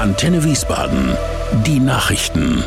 Antenne Wiesbaden. Die Nachrichten.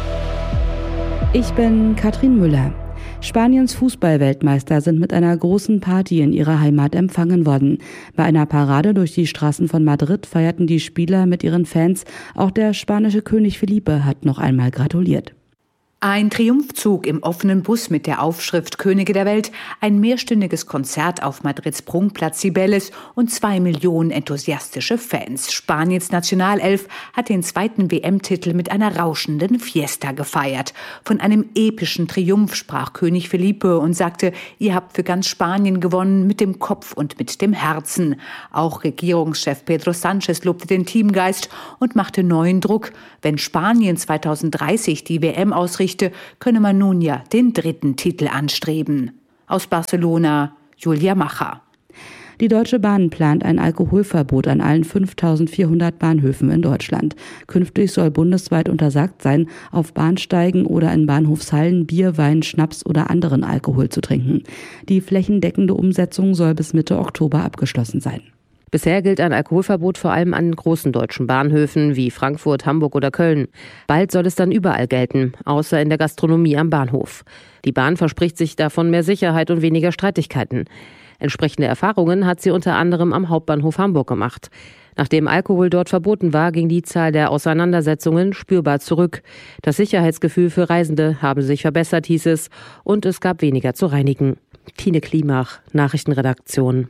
Ich bin Katrin Müller. Spaniens Fußballweltmeister sind mit einer großen Party in ihrer Heimat empfangen worden. Bei einer Parade durch die Straßen von Madrid feierten die Spieler mit ihren Fans. Auch der spanische König Felipe hat noch einmal gratuliert. Ein Triumphzug im offenen Bus mit der Aufschrift Könige der Welt, ein mehrstündiges Konzert auf Madrids Prunkplatz Cibeles und 2 Millionen enthusiastische Fans. Spaniens Nationalelf hat den zweiten WM-Titel mit einer rauschenden Fiesta gefeiert. Von einem epischen Triumph sprach König Felipe und sagte, ihr habt für ganz Spanien gewonnen, mit dem Kopf und mit dem Herzen. Auch Regierungschef Pedro Sánchez lobte den Teamgeist und machte neuen Druck. Wenn Spanien 2030 die WM ausrichtet, könne man nun ja den 3. Titel anstreben. Aus Barcelona, Julia Macher. Die Deutsche Bahn plant ein Alkoholverbot an allen 5.400 Bahnhöfen in Deutschland. Künftig soll bundesweit untersagt sein, auf Bahnsteigen oder in Bahnhofshallen Bier, Wein, Schnaps oder anderen Alkohol zu trinken. Die flächendeckende Umsetzung soll bis Mitte Oktober abgeschlossen sein. Bisher gilt ein Alkoholverbot vor allem an großen deutschen Bahnhöfen wie Frankfurt, Hamburg oder Köln. Bald soll es dann überall gelten, außer in der Gastronomie am Bahnhof. Die Bahn verspricht sich davon mehr Sicherheit und weniger Streitigkeiten. Entsprechende Erfahrungen hat sie unter anderem am Hauptbahnhof Hamburg gemacht. Nachdem Alkohol dort verboten war, ging die Zahl der Auseinandersetzungen spürbar zurück. Das Sicherheitsgefühl für Reisende habe sich verbessert, hieß es, und es gab weniger zu reinigen. Tine Klimach, Nachrichtenredaktion.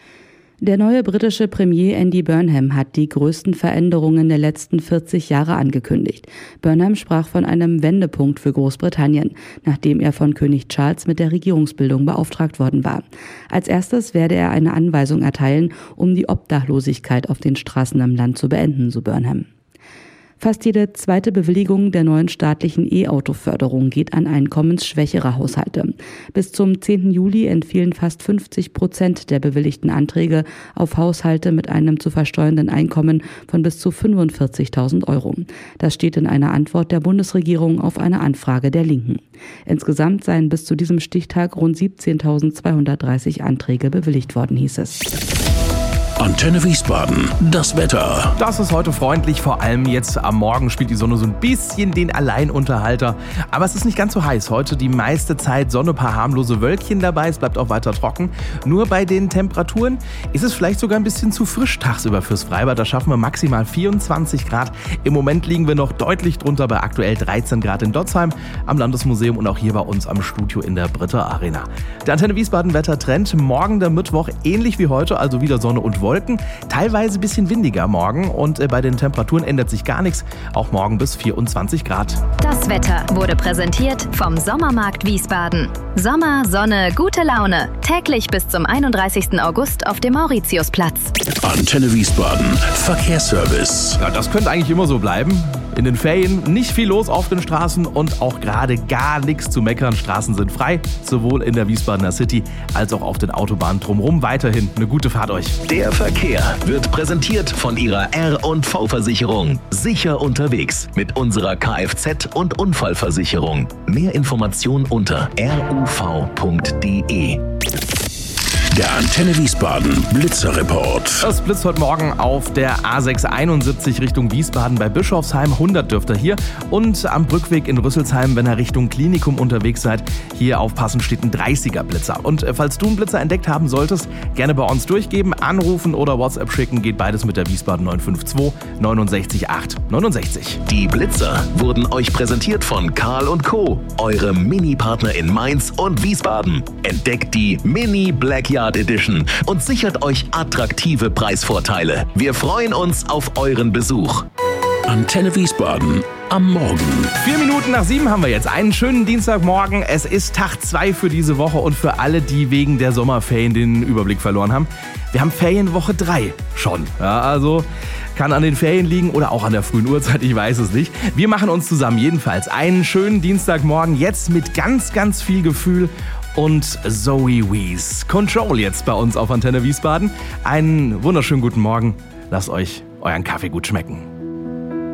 Der neue britische Premier Andy Burnham hat die größten Veränderungen der letzten 40 Jahre angekündigt. Burnham sprach von einem Wendepunkt für Großbritannien, nachdem er von König Charles mit der Regierungsbildung beauftragt worden war. Als erstes werde er eine Anweisung erteilen, um die Obdachlosigkeit auf den Straßen im Land zu beenden, so Burnham. Fast jede zweite Bewilligung der neuen staatlichen E-Auto-Förderung geht an einkommensschwächere Haushalte. Bis zum 10. Juli entfielen fast 50% der bewilligten Anträge auf Haushalte mit einem zu versteuernden Einkommen von bis zu 45.000 Euro. Das steht in einer Antwort der Bundesregierung auf eine Anfrage der Linken. Insgesamt seien bis zu diesem Stichtag rund 17.230 Anträge bewilligt worden, hieß es. Antenne Wiesbaden, das Wetter. Das ist heute freundlich, vor allem jetzt am Morgen spielt die Sonne so ein bisschen den Alleinunterhalter. Aber es ist nicht ganz so heiß. Heute die meiste Zeit Sonne, paar harmlose Wölkchen dabei. Es bleibt auch weiter trocken. Nur bei den Temperaturen ist es vielleicht sogar ein bisschen zu frisch tagsüber fürs Freibad. Da schaffen wir maximal 24 Grad. Im Moment liegen wir noch deutlich drunter bei aktuell 13 Grad in Dotzheim am Landesmuseum und auch hier bei uns am Studio in der Britta Arena. Der Antenne Wiesbaden Wettertrend. Morgen der Mittwoch ähnlich wie heute, also wieder Sonne und Wolken, teilweise ein bisschen windiger morgen und bei den Temperaturen ändert sich gar nichts, auch morgen bis 24 Grad. Das Wetter wurde präsentiert vom Sommermarkt Wiesbaden. Sommer, Sonne, gute Laune. Täglich bis zum 31. August auf dem Mauritiusplatz. Antenne Wiesbaden, Verkehrsservice. Ja, das könnte eigentlich immer so bleiben. In den Ferien nicht viel los auf den Straßen und auch gerade gar nichts zu meckern. Straßen sind frei, sowohl in der Wiesbadener City als auch auf den Autobahnen drumherum. Weiterhin eine gute Fahrt euch. Der Verkehr wird präsentiert von Ihrer R&V-Versicherung. Sicher unterwegs mit unserer Kfz- und Unfallversicherung. Mehr Informationen unter ruv.de. Der Antenne Wiesbaden Blitzerreport. Das blitzt heute Morgen auf der A671 Richtung Wiesbaden bei Bischofsheim. 100 dürft ihr hier. Und am Brückweg in Rüsselsheim, wenn ihr Richtung Klinikum unterwegs seid, hier aufpassen, steht ein 30er Blitzer. Und falls du einen Blitzer entdeckt haben solltest, gerne bei uns durchgeben, anrufen oder WhatsApp schicken. Geht beides mit der Wiesbaden 952 69 8 69. Die Blitzer wurden euch präsentiert von Karl & Co., eure Mini-Partner in Mainz und Wiesbaden. Entdeckt die Mini Blackyard Edition und sichert euch attraktive Preisvorteile. Wir freuen uns auf euren Besuch. Antenne Wiesbaden am Morgen. 4 Minuten nach 7 haben wir jetzt. Einen schönen Dienstagmorgen. Es ist Tag 2 für diese Woche und für alle, die wegen der Sommerferien den Überblick verloren haben. Wir haben Ferienwoche 3 schon. Ja, also kann an den Ferien liegen oder auch an der frühen Uhrzeit, ich weiß es nicht. Wir machen uns zusammen jedenfalls einen schönen Dienstagmorgen, jetzt mit ganz, ganz viel Gefühl und Zoe Wees. Control jetzt bei uns auf Antenne Wiesbaden. Einen wunderschönen guten Morgen. Lasst euch euren Kaffee gut schmecken.